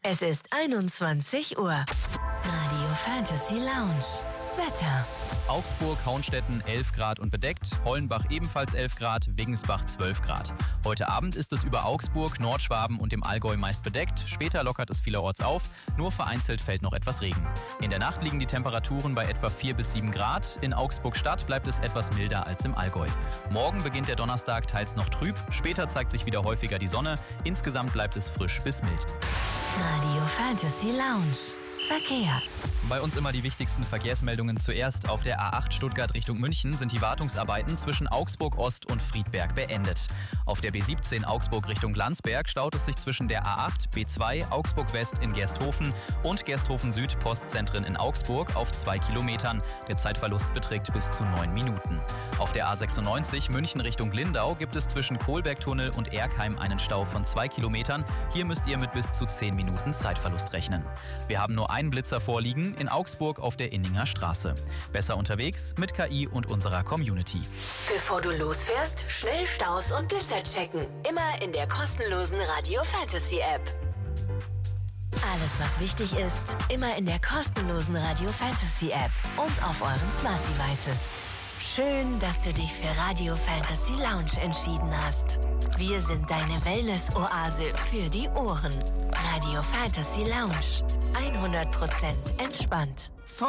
Es ist 21 Uhr. Radio Fantasy Lounge. Wetter. Augsburg-Haunstetten 11 Grad und bedeckt, Hollenbach ebenfalls 11 Grad, Wiggensbach 12 Grad. Heute Abend ist es über Augsburg, Nordschwaben und dem Allgäu meist bedeckt, später lockert es vielerorts auf, nur vereinzelt fällt noch etwas Regen. In der Nacht liegen die Temperaturen bei etwa 4 bis 7 Grad, in Augsburg-Stadt bleibt es etwas milder als im Allgäu. Morgen beginnt der Donnerstag teils noch trüb, später zeigt sich wieder häufiger die Sonne, insgesamt bleibt es frisch bis mild. Radio Fantasy Lounge. Verkehr. Bei uns immer die wichtigsten Verkehrsmeldungen zuerst. Auf der A8 Stuttgart Richtung München sind die Wartungsarbeiten zwischen Augsburg Ost und Friedberg beendet. Auf der B17 Augsburg Richtung Landsberg staut es sich zwischen der A8, B2, Augsburg West in Gersthofen und Gersthofen Süd Postzentren in Augsburg auf 2 Kilometern. Der Zeitverlust beträgt bis zu 9 Minuten. Auf der A96 München Richtung Lindau gibt es zwischen Kohlbergtunnel und Erkheim einen Stau von 2 Kilometern. Hier müsst ihr mit bis zu 10 Minuten Zeitverlust rechnen. Wir haben nur einen Blitzer vorliegen in Augsburg auf der Inninger Straße. Besser unterwegs mit KI und unserer Community. Bevor du losfährst, schnell Staus und Blitzer checken. Immer in der kostenlosen Radio Fantasy App. Alles, was wichtig ist, immer in der kostenlosen Radio Fantasy App und auf euren Smart Devices. Schön, dass du dich für Radio Fantasy Lounge entschieden hast. Wir sind deine Wellness-Oase für die Ohren. Radio Fantasy Lounge. 100% entspannt.